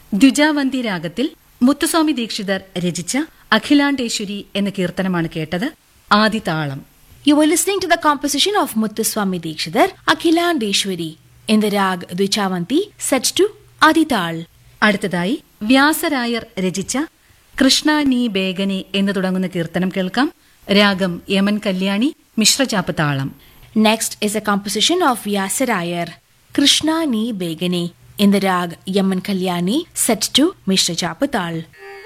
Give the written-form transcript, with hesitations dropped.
ദ്വിജാവന്തി രാഗത്തിൽ മുത്തുസ്വാമി ദീക്ഷിതർ രചിച്ച അഖിലാണ്ടേശ്വരി എന്ന കീർത്തനമാണ് കേട്ടത്. ആദിതാളം. You were listening to the composition of Muthuswami Dikshidhar, Akhilandeshwari, in the rag Dvichavanti, set to Adital. അടുത്തതായി വ്യാസരായർ രചിച്ച കൃഷ്ണ നീ ബേഗനെ എന്ന് തുടങ്ങുന്ന കീർത്തനം കേൾക്കാം. രാഗം യമൻ കല്യാണി, മിശ്രചാപ്പ് താളം. Next is a composition of Vyasarayar, Krishna Ni Begane, in the rag Yaman Kalyani, set to Mishra Chapatal.